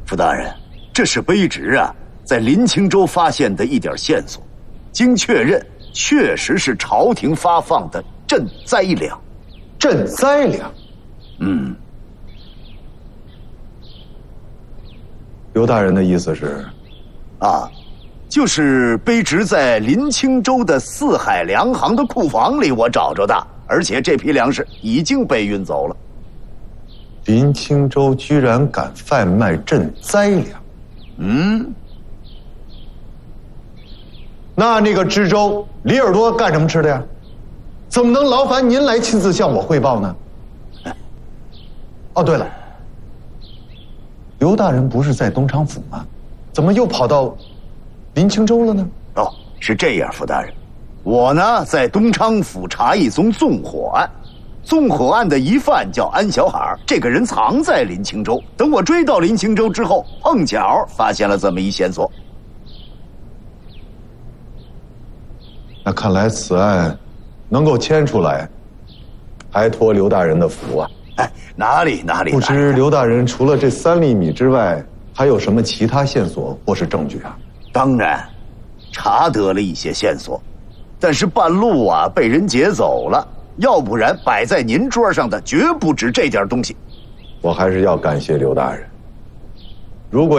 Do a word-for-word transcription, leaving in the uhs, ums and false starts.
傅大人，这是卑职啊，在林清州发现的一点线索，经确认，确实是朝廷发放的赈灾粮。 赈灾粮？ 嗯。 刘大人的意思是？ 啊，就是卑职在林清州的四海粮行的库房里我找着的，而且这批粮食已经被运走了。 林清州居然敢贩卖赈灾粮？ 嗯。 那那个知州李耳朵干什么吃的呀？怎么能劳烦您来亲自向我汇报呢？哦，对了，刘大人不是在东昌府吗？怎么又跑到林清州了呢？ 哦，是这样，傅大人，我呢在东昌府查一宗纵火案，纵火案的疑犯叫安小海，这个人藏在林清州。等我追到林清州之后，碰巧发现了这么一线索。 那看来此案能够牵出来，还托刘大人的福啊！ 哎，哪里哪里？ 不知刘大人除了这三粒米之外，还有什么其他线索或是证据啊？ 当然，查得了一些线索，但是半路啊被人劫走了，要不然摆在您桌上的绝不止这点东西。 我还是要感谢刘大人，如果